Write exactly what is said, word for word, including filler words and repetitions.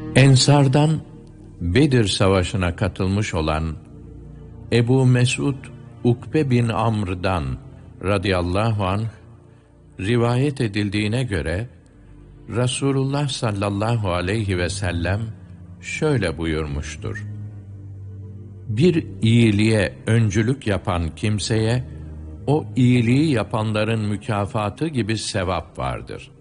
Ensardan Bedir Savaşı'na katılmış olan Ebu Mesud Ukbe bin Amr'dan radıyallahu anh rivayet edildiğine göre Resulullah sallallahu aleyhi ve sellem şöyle buyurmuştur: Bir iyiliğe öncülük yapan kimseye o iyiliği yapanların mükafatı gibi sevap vardır.